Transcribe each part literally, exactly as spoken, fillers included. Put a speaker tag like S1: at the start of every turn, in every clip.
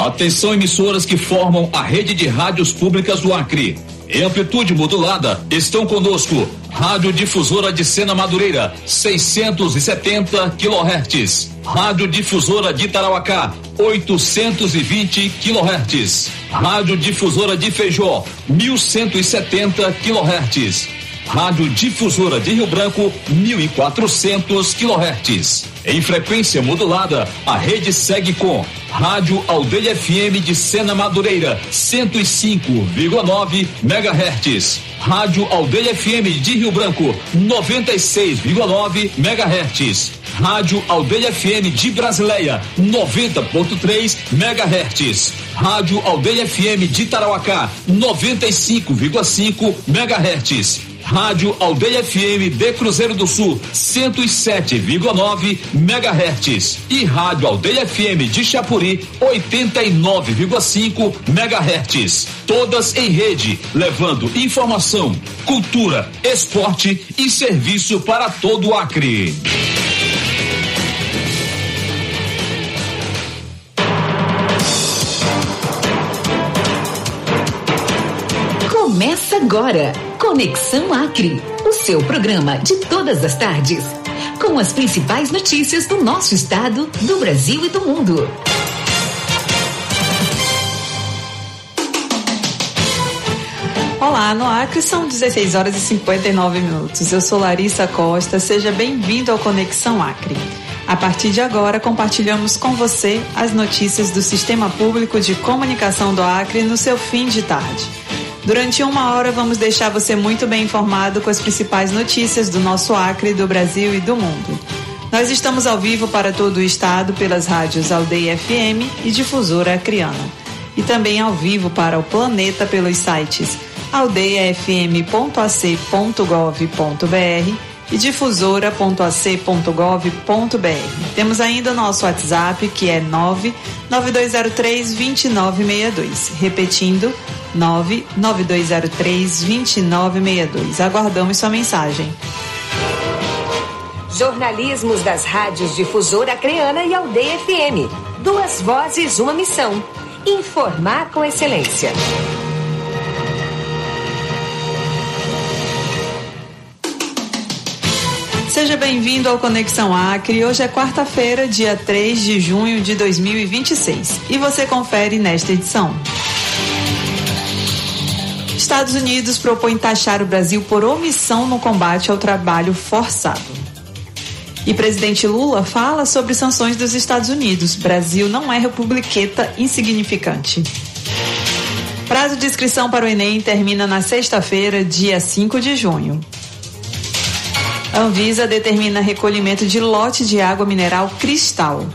S1: Atenção, emissoras que formam a rede de rádios públicas do Acre. Em amplitude modulada, estão conosco Rádio Difusora de Sena Madureira, seiscentos e setenta quilohertz. Rádio Difusora de Tarauacá, oitocentos e vinte quilohertz. Rádio Difusora de Feijó, mil cento e setenta quilohertz. Rádio Difusora de Rio Branco, mil e quatrocentos quilohertz. Em frequência modulada, a rede segue com Rádio Aldeia F M de Sena Madureira, cento e cinco vírgula nove megahertz. Rádio Aldeia F M de Rio Branco, noventa e seis vírgula nove megahertz. Rádio Aldeia F M de Brasileia, noventa ponto três megahertz. Rádio Aldeia F M de Tarauacá, noventa e cinco vírgula cinco megahertz. Rádio Aldeia F M de Cruzeiro do Sul, cento e sete vírgula nove megahertz. E Rádio Aldeia F M de Chapuri, oitenta e nove vírgula cinco megahertz. Todas em rede, levando informação, cultura, esporte e serviço para todo o Acre.
S2: Começa agora, Conexão Acre, o seu programa de todas as tardes, com as principais notícias do nosso estado, do Brasil e do mundo.
S3: Olá, no Acre são dezesseis horas e cinquenta e nove minutos. Eu sou Larissa Costa, seja bem-vindo ao Conexão Acre. A partir de agora, compartilhamos com você as notícias do Sistema Público de Comunicação do Acre no seu fim de tarde. Durante uma hora, vamos deixar você muito bem informado com as principais notícias do nosso Acre, do Brasil e do mundo. Nós estamos ao vivo para todo o estado pelas rádios Aldeia F M e Difusora Acreana. E também ao vivo para o planeta pelos sites aldeia f m ponto a c ponto gov ponto b r e difusora ponto a c ponto gov ponto b r. Temos ainda o nosso WhatsApp, que é nove nove dois zero três, dois nove seis dois. Repetindo, nove nove dois zero três, dois nove seis dois. Aguardamos sua mensagem.
S4: Jornalismos das rádios Difusora Acreana e Aldeia F M. Duas vozes, uma missão. Informar com excelência.
S3: Seja bem-vindo ao Conexão Acre. Hoje é quarta-feira, dia três de junho de dois mil e vinte e seis. E você confere nesta edição. Estados Unidos propõe taxar o Brasil por omissão no combate ao trabalho forçado. E presidente Lula fala sobre sanções dos Estados Unidos. Brasil não é republiqueta insignificante. Prazo de inscrição para o Enem termina na sexta-feira, dia cinco de junho. A Anvisa determina recolhimento de lote de água mineral Cristal.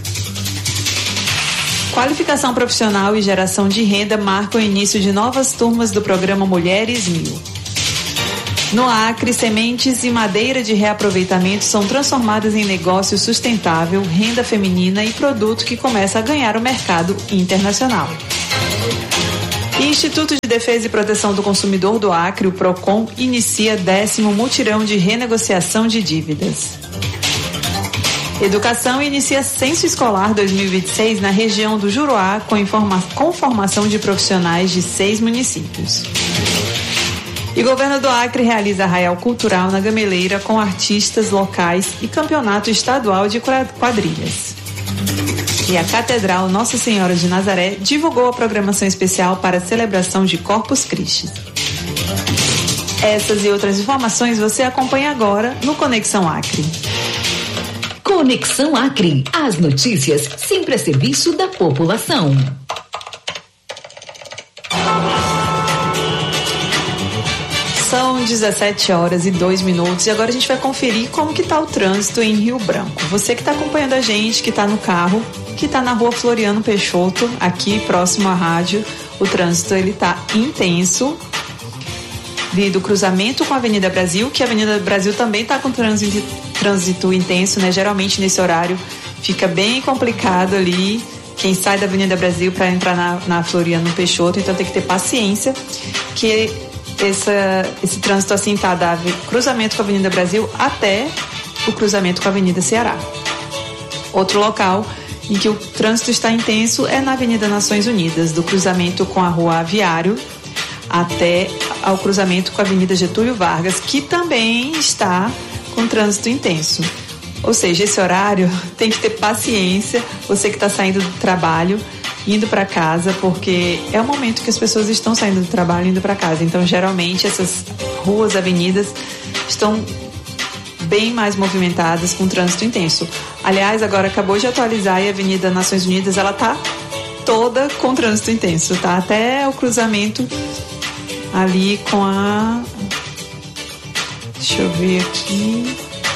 S3: Qualificação profissional e geração de renda marcam o início de novas turmas do programa Mulheres Mil. No Acre, sementes e madeira de reaproveitamento são transformadas em negócio sustentável, renda feminina e produto que começa a ganhar o mercado internacional. E Instituto de Defesa e Proteção do Consumidor do Acre, o PROCON, inicia décimo mutirão de renegociação de dívidas. Educação inicia censo escolar dois mil e vinte e seis na região do Juruá, com, informa- com formação de profissionais de seis municípios. E Governo do Acre realiza arraial cultural na Gameleira com artistas locais e campeonato estadual de quadrilhas. E a Catedral Nossa Senhora de Nazaré divulgou a programação especial para a celebração de Corpus Christi. Essas e outras informações você acompanha agora no Conexão Acre.
S2: Conexão Acre, as notícias sempre a serviço da população.
S3: São dezessete horas e dois minutos e agora a gente vai conferir como que tá o trânsito em Rio Branco. Você que está acompanhando a gente, que está no carro, que está na rua Floriano Peixoto, aqui próximo à rádio, o trânsito ele tá intenso. Do cruzamento com a Avenida Brasil, que a Avenida Brasil também está com trânsito, trânsito intenso, né? Geralmente nesse horário fica bem complicado ali. Quem sai da Avenida Brasil para entrar na, na Floriano Peixoto, então tem que ter paciência, que essa, esse trânsito assim tá da cruzamento com a Avenida Brasil até o cruzamento com a Avenida Ceará. Outro local em que o trânsito está intenso é na Avenida Nações Unidas, do cruzamento com a Rua Aviário até ao cruzamento com a Avenida Getúlio Vargas, que também está com trânsito intenso. Ou seja, esse horário tem que ter paciência, você que está saindo do trabalho, indo para casa, porque é o momento que as pessoas estão saindo do trabalho indo para casa. Então, geralmente, essas ruas, avenidas estão bem mais movimentadas com trânsito intenso. Aliás, agora acabou de atualizar e a Avenida Nações Unidas, ela tá toda com trânsito intenso, tá? Até o cruzamento ali com a... Deixa eu ver aqui...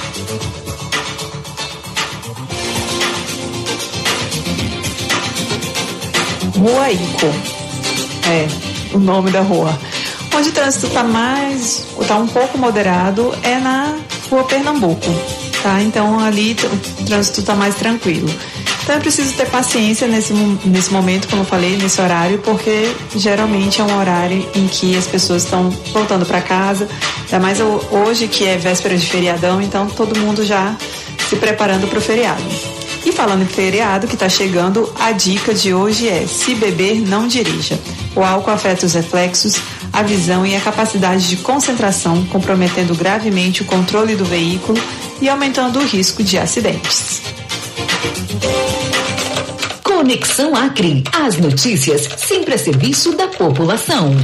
S3: Rua Ico, é o nome da rua. Onde o trânsito está mais, está um pouco moderado é na Rua Pernambuco, tá? Então ali o trânsito está mais tranquilo. Então é preciso ter paciência nesse, nesse momento, como eu falei, nesse horário, porque geralmente é um horário em que as pessoas estão voltando para casa, ainda mais hoje que é véspera de feriadão, então todo mundo já se preparando para o feriado. E falando em feriado que está chegando, a dica de hoje é: se beber, não dirija. O álcool afeta os reflexos, a visão e a capacidade de concentração, comprometendo gravemente o controle do veículo e aumentando o risco de acidentes.
S2: Conexão Acre. As notícias sempre a serviço da população.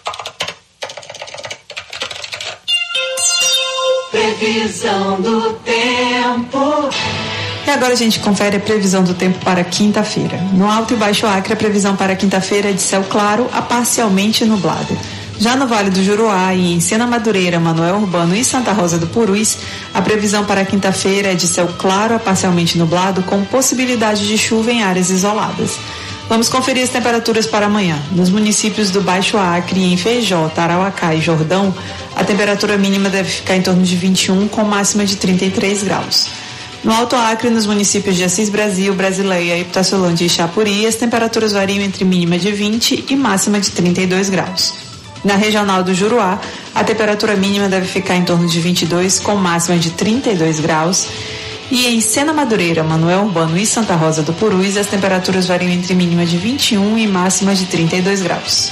S5: Previsão do tempo.
S3: E agora a gente confere a previsão do tempo para quinta-feira. No Alto e Baixo Acre, a previsão para quinta-feira é de céu claro a parcialmente nublado. Já no Vale do Juruá e em Sena Madureira, Manoel Urbano e Santa Rosa do Purus, a previsão para quinta-feira é de céu claro a parcialmente nublado, com possibilidade de chuva em áreas isoladas. Vamos conferir as temperaturas para amanhã. Nos municípios do Baixo Acre, em Feijó, Tarauacá e Jordão, a temperatura mínima deve ficar em torno de vinte e um, com máxima de trinta e três graus. No Alto Acre, nos municípios de Assis Brasil, Brasileia, Ipitaçolândia e Chapuri, as temperaturas variam entre mínima de vinte e máxima de trinta e dois graus. Na Regional do Juruá, a temperatura mínima deve ficar em torno de vinte e dois, com máxima de trinta e dois graus. E em Sena Madureira, Manoel Urbano e Santa Rosa do Purus, as temperaturas variam entre mínima de vinte e um e máxima de trinta e dois graus.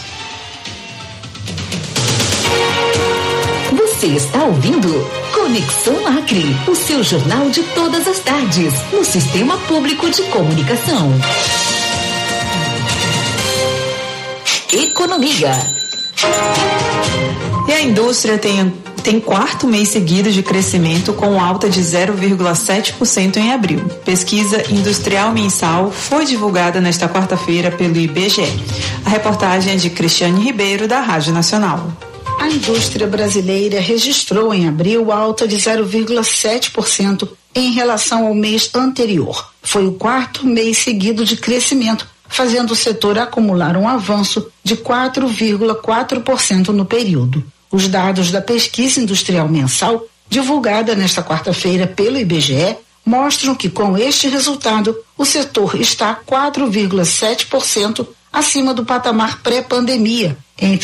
S2: Você está ouvindo Conexão Acre, o seu jornal de todas as tardes, no Sistema Público de Comunicação. Economia.
S3: E a indústria tem, tem quarto mês seguido de crescimento, com alta de zero vírgula sete por cento em abril. Pesquisa industrial mensal foi divulgada nesta quarta-feira pelo I B G E. A reportagem é de Cristiane Ribeiro, da Rádio Nacional.
S6: A indústria brasileira registrou em abril alta de zero vírgula sete por cento em relação ao mês anterior. Foi o quarto mês seguido de crescimento, fazendo o setor acumular um avanço de quatro vírgula quatro por cento no período. Os dados da pesquisa industrial mensal, divulgada nesta quarta-feira pelo I B G E, mostram que com este resultado, o setor está quatro vírgula sete por cento acima do patamar pré-pandemia, em